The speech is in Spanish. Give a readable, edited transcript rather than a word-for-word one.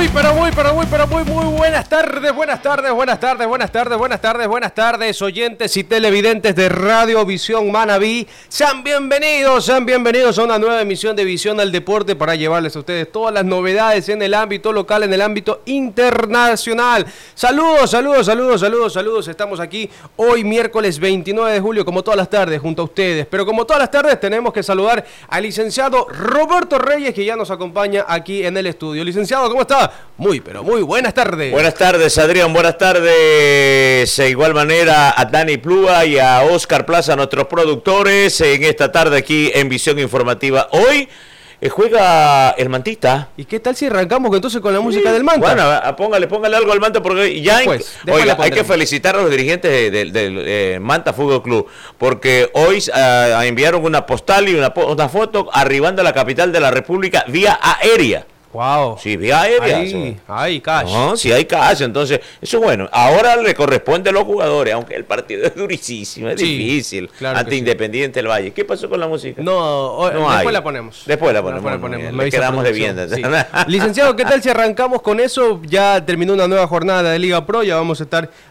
Muy buenas tardes, oyentes y televidentes de Radio Visión Manabí. Sean bienvenidos a una nueva emisión de Visión al Deporte para llevarles a ustedes todas las novedades en el ámbito local, en el ámbito internacional. Saludos. Estamos aquí hoy miércoles 29 de julio, como todas las tardes, junto a ustedes. Pero como todas las tardes tenemos que saludar al licenciado Roberto Reyes, que ya nos acompaña aquí en el estudio. Licenciado, ¿cómo está? Muy buenas tardes. Buenas tardes, Adrián, buenas tardes. De igual manera a Dani Plúa y a Oscar Plaza, nuestros productores, en esta tarde aquí en Visión Informativa. Hoy juega el Mantita. ¿Y qué tal si arrancamos entonces con la música del Manta? Bueno, póngale algo al Manta porque ya hay que felicitar a los dirigentes del Manta Fútbol Club, porque hoy enviaron una postal y una foto arribando a la capital de la República vía aérea. Wow. Sí, vía aérea. Hay cash. No, sí hay cash, entonces, eso es bueno. Ahora le corresponde a los jugadores, aunque el partido es durísimo, es difícil, claro, ante Independiente del Valle. ¿Qué pasó con la música? Después la ponemos. Después la ponemos. Le quedamos debiendo. Sí. Licenciado, ¿qué tal si arrancamos con eso? Ya terminó una nueva jornada de Liga Pro, ya vamos a estar